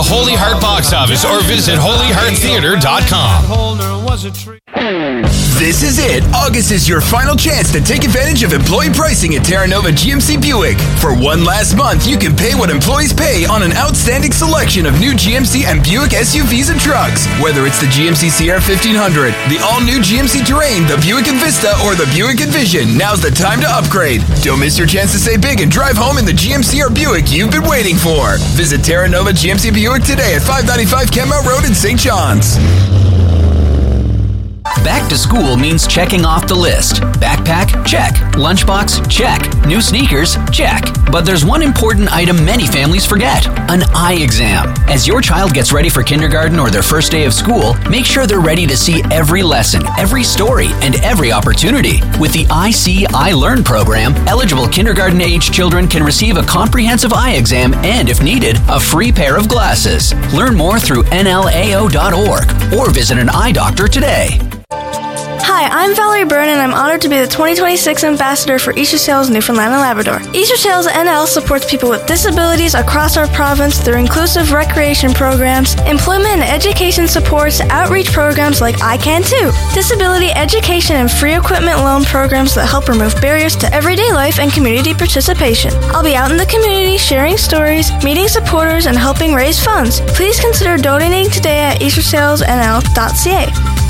Holy Heart box office or visit holyhearttheater.com. This is it. August is your final chance to take advantage of employee pricing at Terra Nova GMC Buick. For one last month, you can pay what employees pay on an outstanding selection of new GMC and Buick SUVs and trucks. Whether it's the GMC Sierra 1500, the all-new GMC Terrain, the Buick Envista, or the Buick Envision, now's the time to upgrade. Don't miss your chance to save big and drive home in the GMC or Buick you've been waiting for. Visit Terra Nova GMC Buick today at 595 Kenmount Road in St. John's. Back to school means checking off the list. Backpack? Check. Lunchbox? Check. New sneakers? Check. But there's one important item many families forget: an eye exam. As your child gets ready for kindergarten or their first day of school, make sure they're ready to see every lesson, every story, and every opportunity. With the I See, I Learn program, eligible kindergarten-age children can receive a comprehensive eye exam and, if needed, a free pair of glasses. Learn more through nlao.org or visit an eye doctor today. Hi, I'm Valerie Byrne, and I'm honored to be the 2026 Ambassador for Easter Sales Newfoundland and Labrador. Easter Sales NL supports people with disabilities across our province through inclusive recreation programs, employment and education supports, outreach programs like I Can Too, disability education and free equipment loan programs that help remove barriers to everyday life and community participation. I'll be out in the community sharing stories, meeting supporters, and helping raise funds. Please consider donating today at eastersalesnl.ca.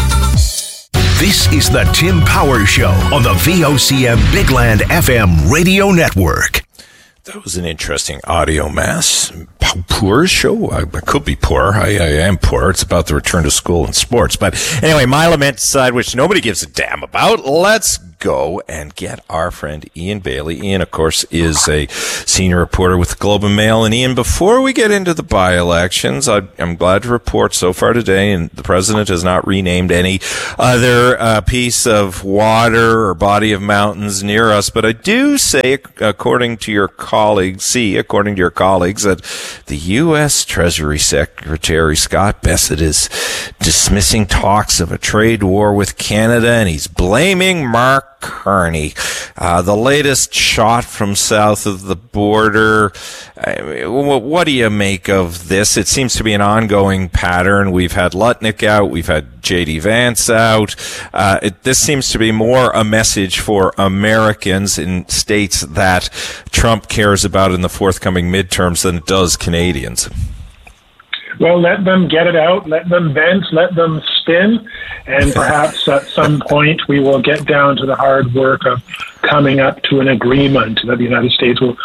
This is the Tim Powers Show on the VOCM Bigland FM radio network. That was an interesting audio mass. Poor show. I could be poor. I am poor. It's about the return to school and sports. But anyway, my lament side, which nobody gives a damn about. Let's go and get our friend Ian Bailey. Ian, of course, is a senior reporter with the Globe and Mail. And Ian, before we get into the by-elections, I'm glad to report so far today, and the president has not renamed any other piece of water or body of mountains near us. But I do say, according to your colleagues, that the U.S. Treasury Secretary Scott Bessent is dismissing talks of a trade war with Canada, and he's blaming Mark Carney. The latest shot from south of the border. What do you make of this? It seems to be an ongoing pattern. We've had Lutnick out. We've had J.D. Vance out. This seems to be more a message for Americans in states that Trump cares about in the forthcoming midterms than it does Canadians. Well, let them get it out, let them vent, let them spin, and perhaps at some point we will get down to the hard work of coming up to an agreement that the United States will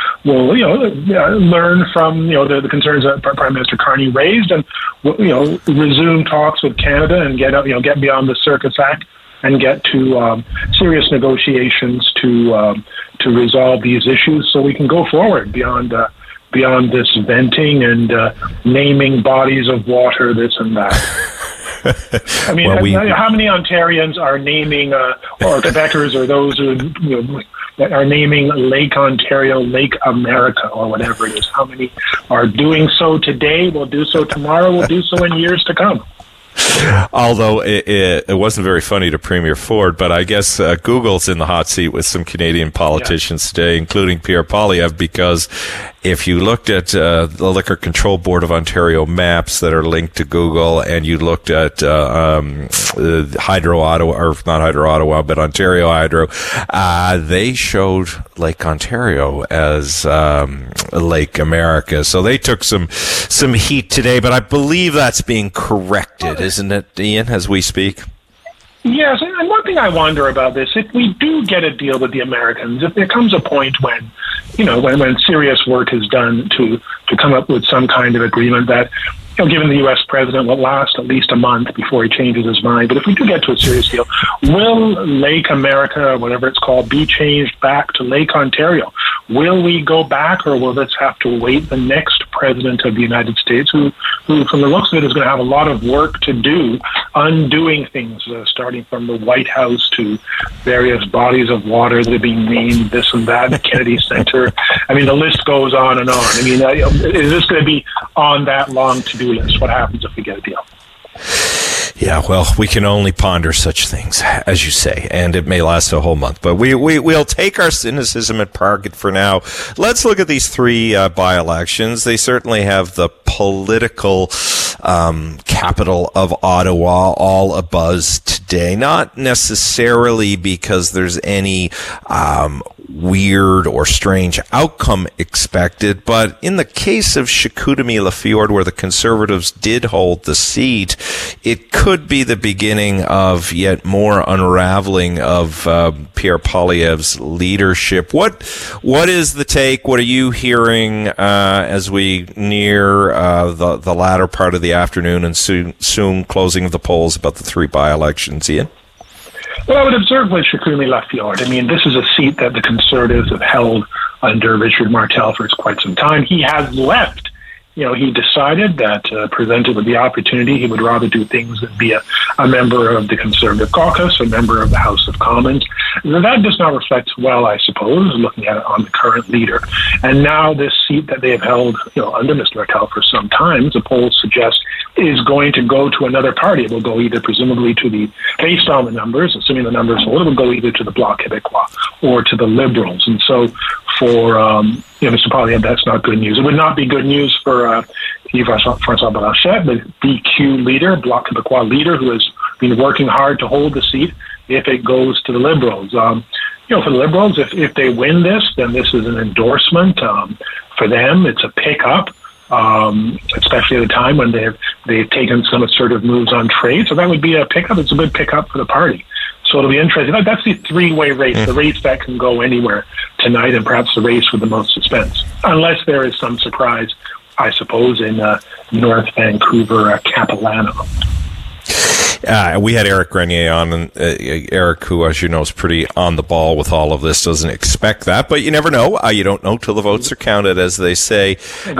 learn from the concerns that Prime Minister Carney raised, and resume talks with Canada and get beyond the Circus Act and get to serious negotiations to resolve these issues, so we can go forward beyond this venting and naming bodies of water, this and that. I mean, how many Ontarians are naming, or Quebecers, or those who are naming Lake Ontario, Lake America, or whatever it is? How many are doing so today, will do so tomorrow, will do so in years to come? Although it wasn't very funny to Premier Ford, but I guess Google's in the hot seat with some Canadian politicians today, including Pierre Poilievre, because if you looked at the Liquor Control Board of Ontario maps that are linked to Google, and you looked at Hydro Ottawa, or not Hydro Ottawa, but Ontario Hydro, they showed Lake Ontario as Lake America. So they took some heat today, but I believe that's being corrected, isn't it, Ian, as we speak? Yes, and one thing I wonder about this, if we do get a deal with the Americans, if there comes a point when, when serious work is done to come up with some kind of agreement that, given the U.S. president will last at least a month before he changes his mind, but if we do get to a serious deal, will Lake America, or whatever it's called, be changed back to Lake Ontario? Will we go back, or will this have to wait the next president of the United States, who from the looks of it, is going to have a lot of work to do, undoing things, starting from the White House to various bodies of water that are being named this and that, the Kennedy Center. I mean, the list goes on and on. I mean, is this going to be on that long to-do list? What happens if we get a deal? Yeah, well, we can only ponder such things, as you say, and it may last a whole month. But we'll take our cynicism and park it for now. Let's look at these three by-elections. They certainly have the political capital of Ottawa all abuzz today. Not necessarily because there's any weird or strange outcome expected, but in the case of Chicoutimi-Lafitte, where the Conservatives did hold the seat, it could be the beginning of yet more unraveling of Pierre Poilievre's leadership. What is the take? What are you hearing as we near the latter part of the afternoon and soon closing of the polls about the 3 by-elections, Ian? Well, I would observe with Chicoutimi-Lafitte. I mean, this is a seat that the Conservatives have held under Richard Martel for quite some time. He has left. You know, he decided that presented with the opportunity, he would rather do things than be a member of the Conservative caucus, a member of the House of Commons. That does not reflect well, I suppose, looking at it on the current leader. And now this seat that they have held, under Mr. Martel for some time, the polls suggest, is going to go to another party. It will go either presumably based on the numbers, assuming the numbers hold, it will go either to the Bloc Québécois or to the Liberals. And so for Mr. Poilievre, that's not good news. It would not be good news for Yves-François Blanchet, the BQ leader, Bloc Québécois leader, who has been working hard to hold the seat, if it goes to the Liberals. For the Liberals, if they win this, then this is an endorsement for them. It's a pickup, especially at a time when they've taken some assertive moves on trade. So that would be a pickup. It's a good pickup for the party. So it'll be interesting. That's the three-way race, the race that can go anywhere tonight, and perhaps the race with the most suspense, unless there is some surprise, I suppose, in North Vancouver, Capilano. We had Eric Grenier on, and Eric, who, as you know, is pretty on the ball with all of this, doesn't expect that, but you never know. You don't know till the votes are counted, as they say.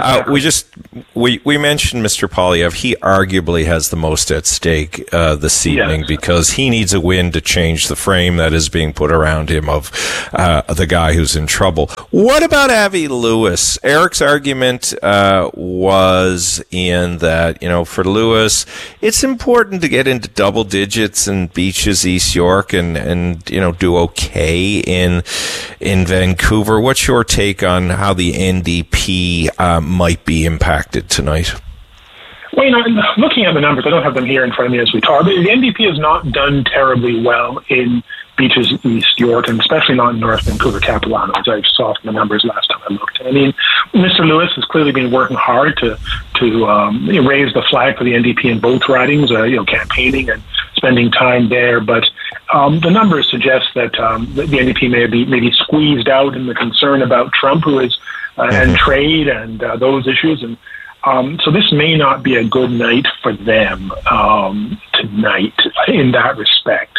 We mentioned Mr. Poilievre. He arguably has the most at stake this evening, because he needs a win to change the frame that is being put around him of the guy who's in trouble. What about Avi Lewis? Eric's argument was in that, for Lewis, it's important to get into double digits in Beaches, East York, and do okay in Vancouver. What's your take on how the NDP might be impacted tonight? Well, looking at the numbers, I don't have them here in front of me as we talk, but the NDP has not done terribly well in Beaches, East York, and especially not in North Vancouver, Capilano, as I saw from the numbers last time I looked. I mean, Mr. Lewis has clearly been working hard to raise the flag for the NDP in both ridings, campaigning and spending time there. But the numbers suggest that the NDP may be squeezed out in the concern about Trump, who is and trade and those issues, and so this may not be a good night for them tonight in that respect.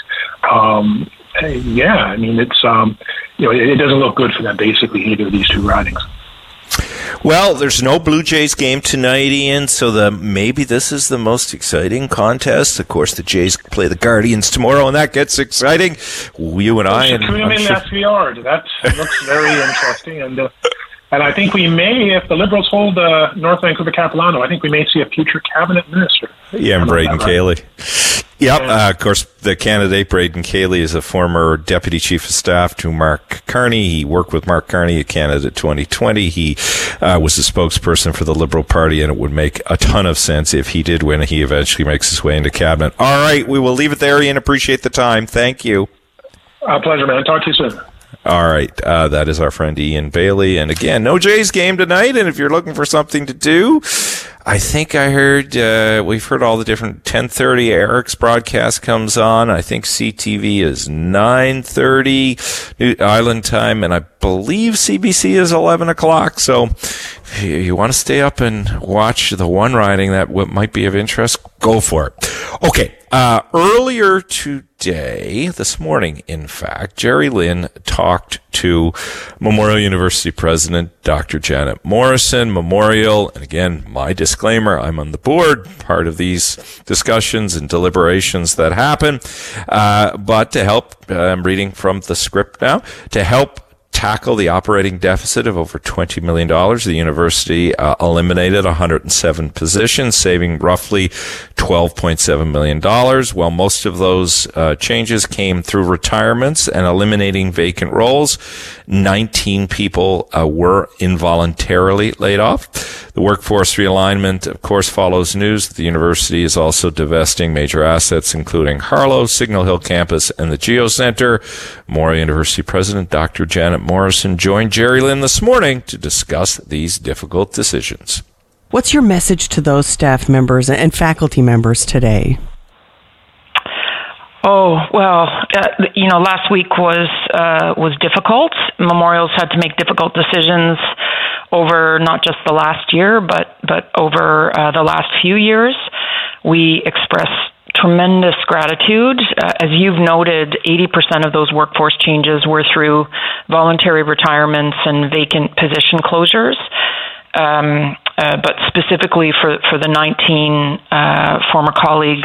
It's it doesn't look good for them basically, either of these two ridings. Well, there's no Blue Jays game tonight, Ian, so maybe this is the most exciting contest. Of course, the Jays play the Guardians tomorrow, and that gets exciting. You and I... That looks very interesting, and I think we may, if the Liberals hold North Vancouver Capilano, I think we may see a future cabinet minister. Yeah, and Braden Cayley. Yep, of course, the candidate, Braden Cayley, is a former deputy chief of staff to Mark Carney. He worked with Mark Carney at Canada 2020. He was the spokesperson for the Liberal Party, and it would make a ton of sense if he did win. He eventually makes his way into cabinet. All right, we will leave it there, Ian. Appreciate the time. Thank you. Pleasure, man. Talk to you soon. All right, that is our friend Ian Bailey. And again, no Jays game tonight, and if you're looking for something to do, I think I heard, we've heard all the different 10:30 Eric's broadcast comes on. I think CTV is 9:30 New Island time, and I believe CBC is 11 o'clock. So if you want to stay up and watch the one riding that might be of interest, go for it. Okay. Earlier today, this morning, in fact, Jerry Lynn talked to Memorial University President Dr. Janet Morrison. Memorial, and again, my disclaimer, I'm on the board, part of these discussions and deliberations that happen. But to help, I'm reading from the script now, to help tackle the operating deficit of over $20 million. The university eliminated 107 positions, saving roughly $12.7 million. While most of those changes came through retirements and eliminating vacant roles, 19 people were involuntarily laid off. The workforce realignment, of course, follows news that the university is also divesting major assets, including Harlow, Signal Hill Campus, and the Geo Center. Memorial University President Dr. Janet Morrison joined Jerry Lynn this morning to discuss these difficult decisions. What's your message to those staff members and faculty members today? Oh, well, last week was difficult. Memorials had to make difficult decisions over not just the last year, but over the last few years. We express tremendous gratitude. As you've noted, 80% of those workforce changes were through voluntary retirements and vacant position closures. But specifically for the 19 former colleagues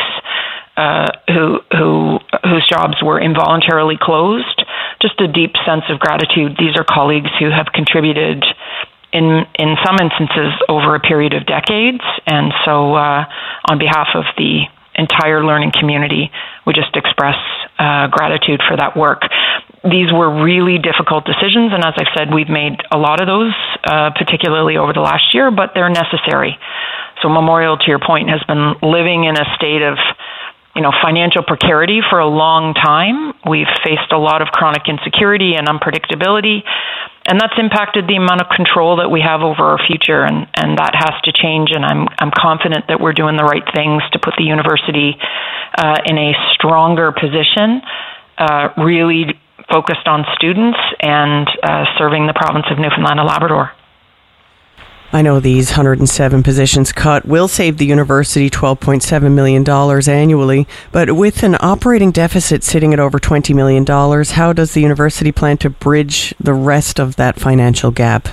whose jobs were involuntarily closed, just a deep sense of gratitude. These are colleagues who have contributed in some instances over a period of decades, and so on behalf of the entire learning community, we just express gratitude for that work. These were really difficult decisions, and as I've said, we've made a lot of those, particularly over the last year, but they're necessary. So Memorial, to your point, has been living in a state of financial precarity for a long time. We've faced a lot of chronic insecurity and unpredictability, and that's impacted the amount of control that we have over our future, and that has to change, and I'm confident that we're doing the right things to put the university in a stronger position, really focused on students and serving the province of Newfoundland and Labrador. I know these 107 positions cut will save the university $12.7 million annually, but with an operating deficit sitting at over $20 million, how does the university plan to bridge the rest of that financial gap?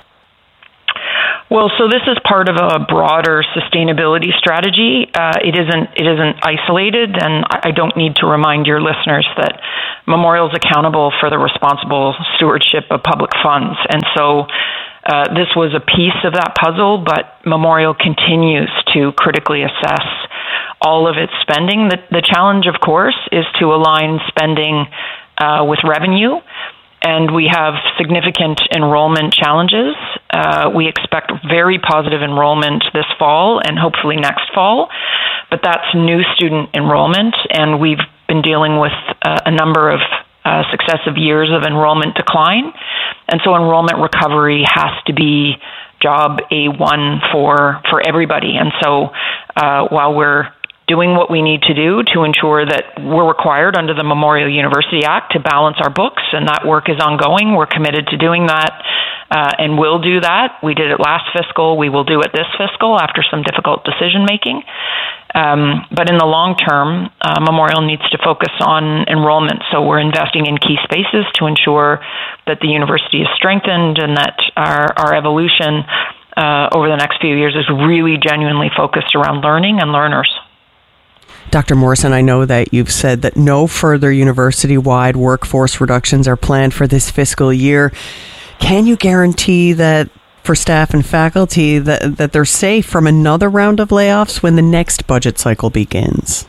Well, so this is part of a broader sustainability strategy. It isn't isolated, and I don't need to remind your listeners that Memorial is accountable for the responsible stewardship of public funds, and so this was a piece of that puzzle, but Memorial continues to critically assess all of its spending. The challenge, of course, is to align spending with revenue, and we have significant enrollment challenges. We expect very positive enrollment this fall and hopefully next fall, but that's new student enrollment, and we've been dealing with a number of successive years of enrollment decline. And so enrollment recovery has to be job A1 for everybody. And so while we're doing what we need to do to ensure that we're required under the Memorial University Act to balance our books, and that work is ongoing, we're committed to doing that and will do that. We did it last fiscal. We will do it this fiscal after some difficult decision making. But in the long term, Memorial needs to focus on enrollment. So we're investing in key spaces to ensure that the university is strengthened and that our evolution over the next few years is really genuinely focused around learning and learners. Dr. Morrison, I know that you've said that no further university-wide workforce reductions are planned for this fiscal year. Can you guarantee that for staff and faculty that they're safe from another round of layoffs when the next budget cycle begins?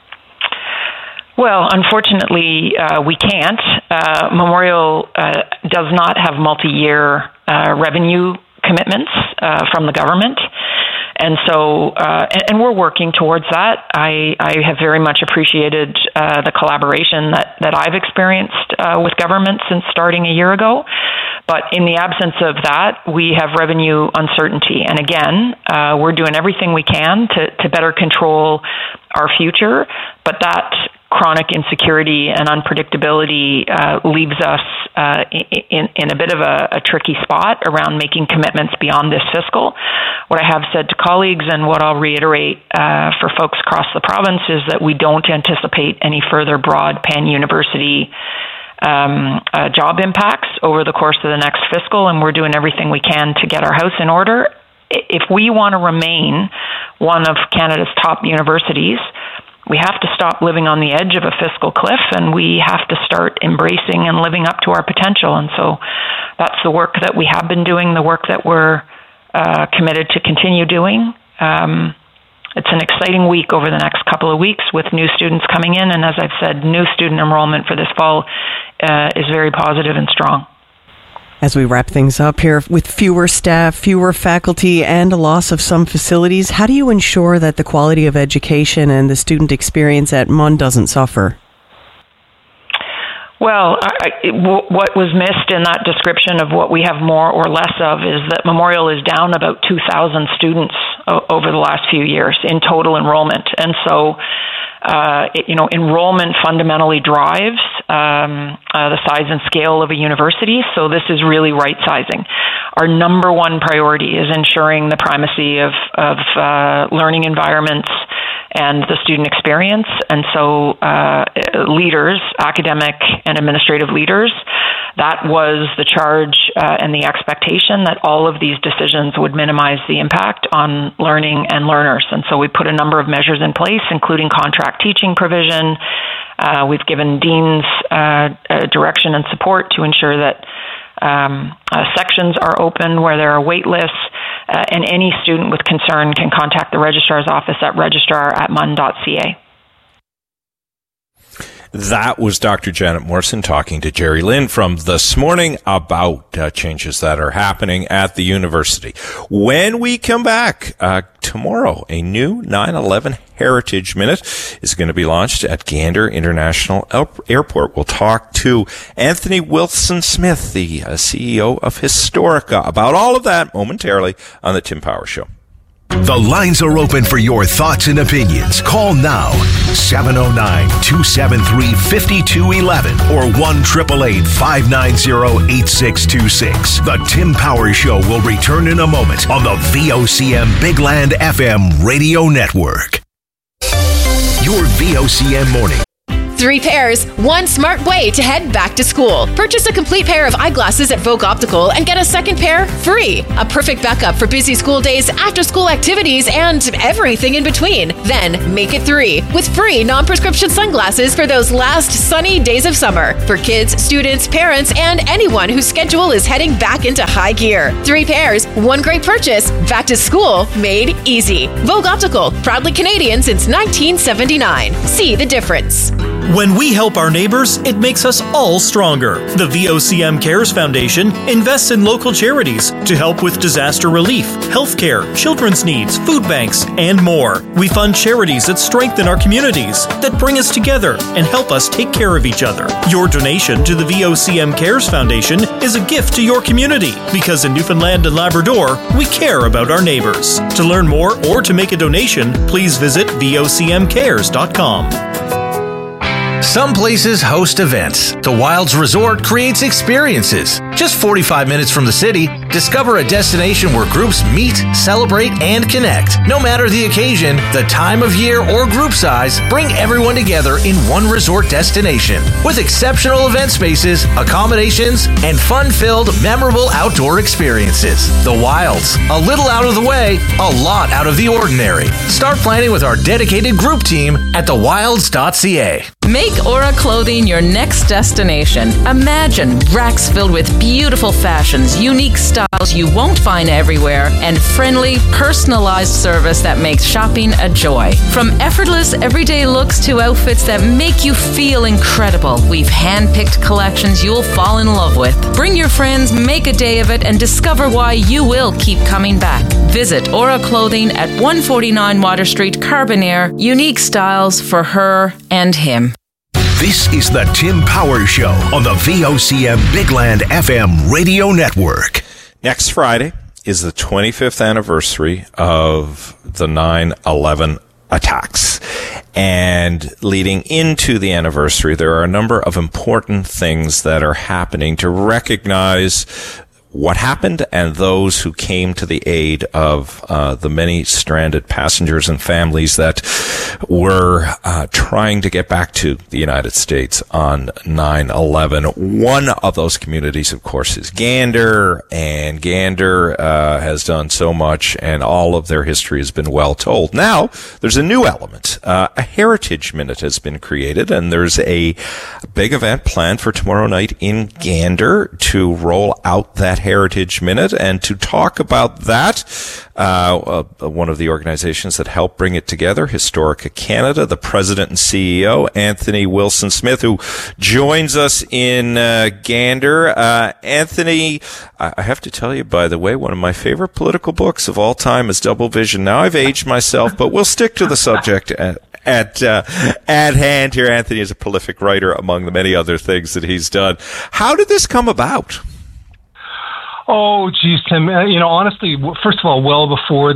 Well, unfortunately, we can't. Memorial does not have multi-year revenue commitments from the government. And so, and we're working towards that. I have very much appreciated the collaboration that I've experienced with government since starting a year ago. But in the absence of that, we have revenue uncertainty. And again, we're doing everything we can to better control our future. But that chronic insecurity and unpredictability leaves us in a bit of a tricky spot around making commitments beyond this fiscal. What I have said to colleagues and what I'll reiterate for folks across the province is that we don't anticipate any further broad pan-university job impacts over the course of the next fiscal, and we're doing everything we can to get our house in order. If we want to remain one of Canada's top universities, we have to stop living on the edge of a fiscal cliff, and we have to start embracing and living up to our potential. And so that's the work that we have been doing, the work that we're committed to continue doing. It's an exciting week over the next couple of weeks with new students coming in, and as I've said, new student enrollment for this fall is very positive and strong. As we wrap things up here, with fewer staff, fewer faculty, and a loss of some facilities, how do you ensure that the quality of education and the student experience at MUN doesn't suffer? Well, what was missed in that description of what we have more or less of is that Memorial is down about 2,000 students over the last few years in total enrollment. And so, enrollment fundamentally drives the size and scale of a university. So this is really right-sizing. Our number one priority is ensuring the primacy of learning environments and the student experience. And so leaders, academic and administrative leaders, that was the charge and the expectation that all of these decisions would minimize the impact on learning and learners. And so we put a number of measures in place, including contract teaching provision. We've given deans direction and support to ensure that sections are open where there are wait lists, and any student with concern can contact the registrar's office at registrar@mun.ca. That was Dr. Janet Morrison talking to Jerry Lynn from This Morning about changes that are happening at the university. When we come back tomorrow, a new 9/11 Heritage Minute is going to be launched at Gander International Airport. We'll talk to Anthony Wilson-Smith, the CEO of Historica, about all of that momentarily on the Tim Power Show. The lines are open for your thoughts and opinions. Call now, 709-273-5211 or 1-888-590-8626. The Tim Power Show will return in a moment on the VOCM Bigland FM radio network. Your VOCM morning. 3 pairs, 1 smart way to head back to school. Purchase a complete pair of eyeglasses at Vogue Optical and get a second pair free. A perfect backup for busy school days, after-school activities, and everything in between. Then make it 3 with free non-prescription sunglasses for those last sunny days of summer. For kids, students, parents, and anyone whose schedule is heading back into high gear. 3 pairs, 1 great purchase. Back to school made easy. Vogue Optical, proudly Canadian since 1979. See the difference. When we help our neighbors, it makes us all stronger. The VOCM Cares Foundation invests in local charities to help with disaster relief, healthcare, children's needs, food banks, and more. We fund charities that strengthen our communities, that bring us together and help us take care of each other. Your donation to the VOCM Cares Foundation is a gift to your community, because in Newfoundland and Labrador, we care about our neighbors. To learn more or to make a donation, please visit vocmcares.com. Some places host events. The Wilds Resort creates experiences. Just 45 minutes from the city, discover a destination where groups meet, celebrate, and connect. No matter the occasion, the time of year, or group size, bring everyone together in one resort destination. With exceptional event spaces, accommodations, and fun-filled, memorable outdoor experiences. The Wilds. A little out of the way, a lot out of the ordinary. Start planning with our dedicated group team at thewilds.ca. Make Aura Clothing your next destination. Imagine racks filled with beautiful fashions, unique styles you won't find everywhere, and friendly, personalized service that makes shopping a joy. From effortless, everyday looks to outfits that make you feel incredible, we've hand-picked collections you'll fall in love with. Bring your friends, make a day of it, and discover why you will keep coming back. Visit Aura Clothing at 149 Water Street, Carbonaire. Unique styles for her and him. This is the Tim Power Show on the VOCM Bigland FM radio network. Next Friday is the 25th anniversary of the 9/11 attacks. And leading into the anniversary, there are a number of important things that are happening to recognize what happened and those who came to the aid of the many stranded passengers and families that were trying to get back to the United States on 9/11. One of those communities, of course, is Gander, and Gander has done so much, and all of their history has been well told. Now, there's a new element. A Heritage Minute has been created, and there's a big event planned for tomorrow night in Gander to roll out that Heritage Minute. And to talk about that, one of the organizations that helped bring it together, Historica Canada, the president and CEO, Anthony Wilson-Smith, who joins us in Gander. Anthony, I have to tell you, by the way, one of my favorite political books of all time is Double Vision. Now, I've aged myself, but we'll stick to the subject at hand here. Anthony is a prolific writer, among the many other things that he's done. How did this come about? Oh, geez, Tim. Honestly, first of all, well before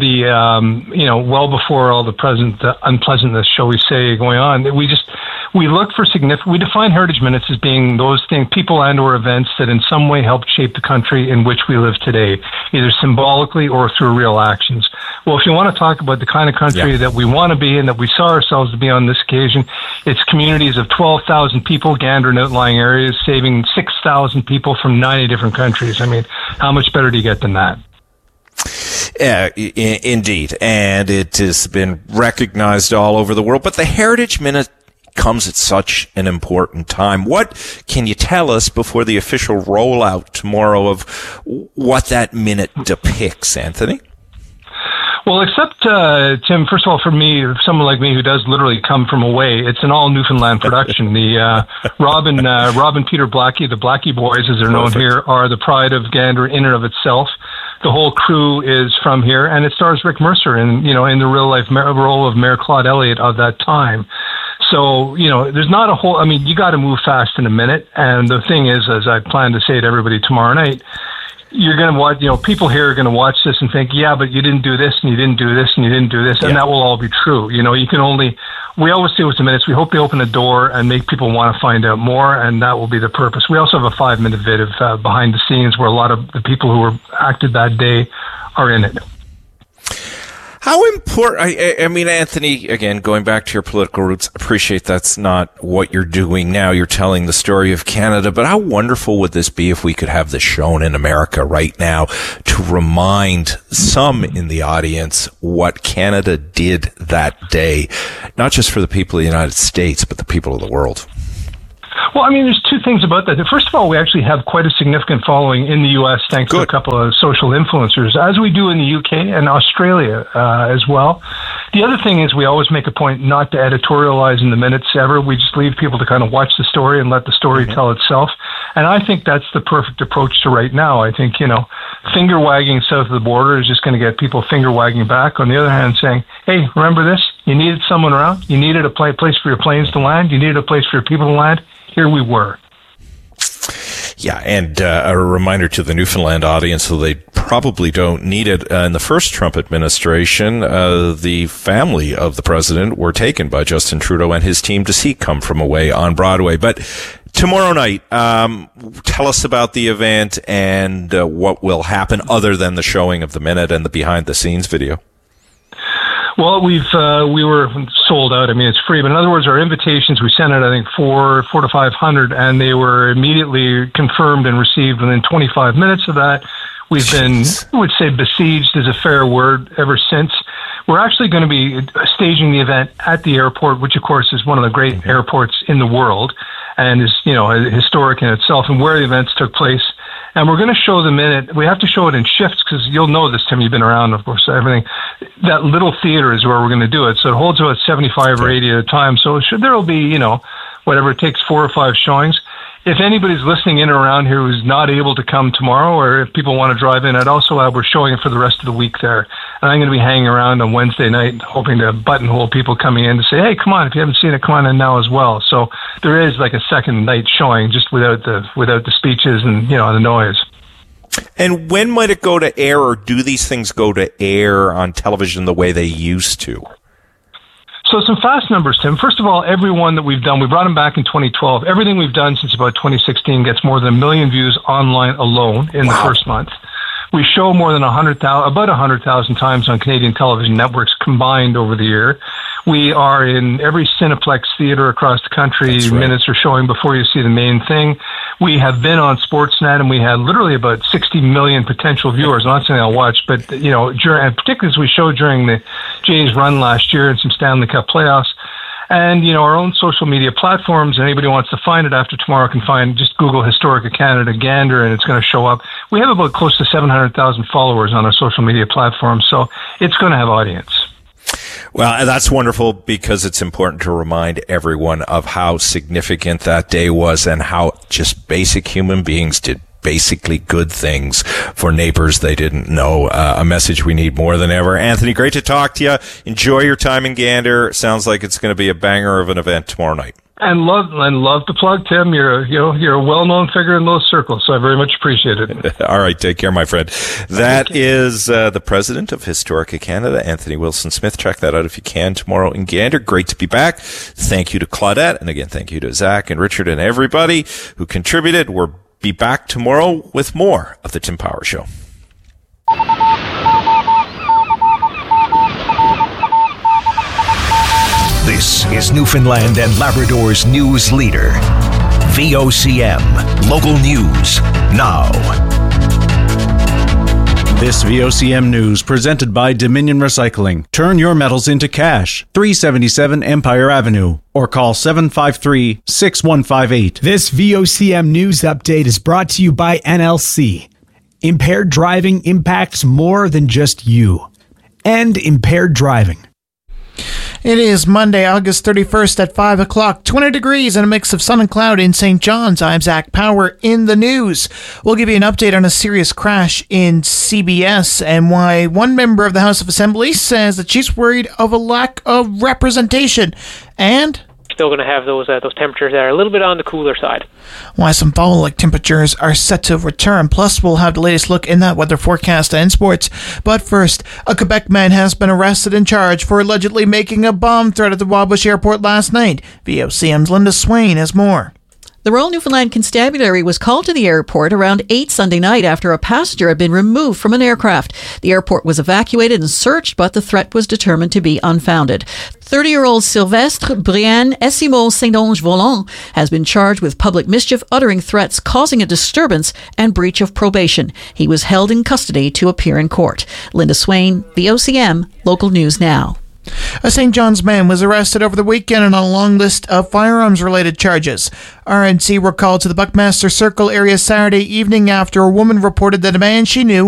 all the unpleasantness, shall we say, going on, we look for we define Heritage Minutes as being those things, people and/or events that in some way helped shape the country in which we live today, either symbolically or through real actions. Well, if you want to talk about the kind of country that we want to be and that we saw ourselves to be on this occasion, it's communities of 12,000 people, Gander and outlying areas, saving 6,000 people from 90 different countries. I mean, how much better do you get than that? Yeah, indeed. And it has been recognized all over the world. But the Heritage Minute comes at such an important time. What can you tell us before the official rollout tomorrow of what that minute depicts, Anthony? Well, except, Tim, first of all, for me, someone like me who does literally come from away, it's an all Newfoundland production. The Rob and Peter Blackie, the Blackie Boys, as they're known here, are the pride of Gander in and of itself. The whole crew is from here, and it stars Rick Mercer in the real life role of Mayor Claude Elliott of that time. So, there's not a whole, I mean, you got to move fast in a minute. And the thing is, as I plan to say to everybody tomorrow night, you're going to watch, people here are going to watch this and think, yeah, but you didn't do this and you didn't do this and you didn't do this. And that will all be true. We always say with the minutes, we hope they open a door and make people want to find out more. And that will be the purpose. We also have a 5-minute vid of behind the scenes where a lot of the people who were acted that day are in it. How important, I mean, Anthony, again, going back to your political roots, appreciate that's not what you're doing now. You're telling the story of Canada, but how wonderful would this be if we could have this shown in America right now to remind some in the audience what Canada did that day, not just for the people of the United States, but the people of the world? Well, I mean, there's two things about that. First of all, we actually have quite a significant following in the U.S. thanks to a couple of social influencers, as we do in the U.K. and Australia as well. The other thing is we always make a point not to editorialize in the minutes ever. We just leave people to kind of watch the story and let the story tell itself. And I think that's the perfect approach to right now. I think, finger wagging south of the border is just going to get people finger wagging back. On the other hand, saying, hey, remember this? You needed someone around. You needed a place for your planes to land. You needed a place for your people to land. Here we were. Yeah, and a reminder to the Newfoundland audience, so they probably don't need it. In the first Trump administration, the family of the president were taken by Justin Trudeau and his team to see Come From Away on Broadway. But tomorrow night, tell us about the event and what will happen other than the showing of the minute and the behind-the-scenes video. Well, we were sold out. I mean, it's free, but in other words, our invitations, we sent out, I think, 400 to 500, and they were immediately confirmed and received within 25 minutes of that. We've been, I would say, besieged is a fair word ever since. We're actually going to be staging the event at the airport, which, of course, is one of the great airports in the world and is, historic in itself, and where the events took place. And we're going to show the minute. We have to show it in shifts because you'll know this, Tim. You've been around, of course, everything. That little theater is where we're going to do it. So it holds about 75 or 80 at a time. So there will be, whatever it takes, 4 or 5 showings. If anybody's listening in or around here who's not able to come tomorrow, or if people want to drive in, I'd also add we're showing it for the rest of the week there. And I'm going to be hanging around on Wednesday night, hoping to buttonhole people coming in to say, hey, come on, if you haven't seen it, come on in now as well. So there is like a second night showing, just without the speeches and, the noise. And when might it go to air, or do these things go to air on television the way they used to? So some fast numbers, Tim. First of all, everyone that we've done, we brought them back in 2012. Everything we've done since about 2016 gets more than 1 million views online alone in the first month. We show more than about 100,000 times on Canadian television networks combined over the year. We are in every Cineplex theater across the country. Right. Minutes are showing before you see the main thing. We have been on Sportsnet, and we had literally about 60 million potential viewers. I'm not saying I'll watch, but and particularly as we showed during the Jays run last year and some Stanley Cup playoffs. And, our own social media platforms, and anybody who wants to find it after tomorrow can just Google Historica Canada Gander, and it's going to show up. We have about close to 700,000 followers on our social media platforms, so it's going to have audience. Well, that's wonderful because it's important to remind everyone of how significant that day was and how just basic human beings did basically good things for neighbors they didn't know. A message we need more than ever. Anthony, great to talk to you. Enjoy your time in Gander. Sounds like it's going to be a banger of an event tomorrow night. And love the plug, Tim. You're a well-known figure in those circles, so I very much appreciate it. All right, take care, my friend. That is the president of Historica Canada, Anthony Wilson-Smith. Check that out if you can tomorrow in Gander. Great to be back. Thank you to Claudette, and again, thank you to Zach and Richard and everybody who contributed. We'll be back tomorrow with more of the Tim Power Show. This is Newfoundland and Labrador's news leader. VOCM. Local news now. This VOCM news presented by Dominion Recycling. Turn your metals into cash. 377 Empire Avenue. Or call 753-6158. This VOCM news update is brought to you by NLC. Impaired driving impacts more than just you. End impaired driving. It is Monday, August 31st at 5 o'clock, 20 degrees and a mix of sun and cloud in St. John's. I'm Zach Power in the news. We'll give you an update on a serious crash in CBS and why one member of the House of Assembly says that she's worried of a lack of representation. And still going to have those temperatures that are a little bit on the cooler side. Why some fall-like temperatures are set to return. Plus, we'll have the latest look in that weather forecast and sports. But first, a Quebec man has been arrested and charged for allegedly making a bomb threat at the Wabush Airport last night. VOCM's Linda Swain has more. The Royal Newfoundland Constabulary was called to the airport around 8 Sunday night after a passenger had been removed from an aircraft. The airport was evacuated and searched, but the threat was determined to be unfounded. 30-year-old Sylvestre Brian Essimo Saint-Onge-Volant has been charged with public mischief, uttering threats, causing a disturbance, and breach of probation. He was held in custody to appear in court. Linda Swain, VOCM, Local News Now. A St. John's man was arrested over the weekend on a long list of firearms-related charges. RNC were called to the Buckmaster Circle area Saturday evening after a woman reported that a man she knew